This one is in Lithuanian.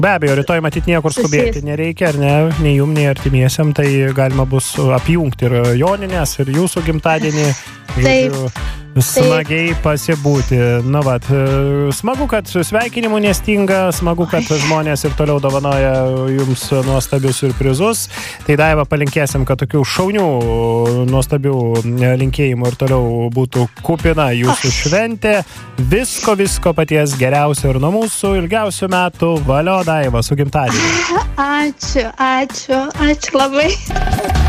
Be abejo, rytoj matyti niekur skubėti nereikia, ar ne, nei jum, nei artimiesiam, tai galima bus apjungti ir Joninės, ir jūsų gimtadienį, žodžiu, smagiai pasibūti. Na vat, smagu, kad sveikinimų nestinga, smagu, kad žmonės ir toliau dovanoja jums nuostabius surprizus. Tai Daiva, palinkėsim, kad tokių šaunių, nuostabių linkėjimų ir toliau būtų kupina jūsų šventė. Visko paties geriausio ir nuo mūsų ilgiausių metų. Valio, Daiva, su gimtadieniu. Ačiū labai.